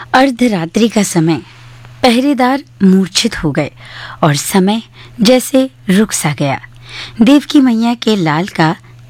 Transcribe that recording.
अर्धरात्रि का समय। पहरेदार मूर्छित हो गए और समय जैसे रुक सा गया। देवकी मैया के लाल का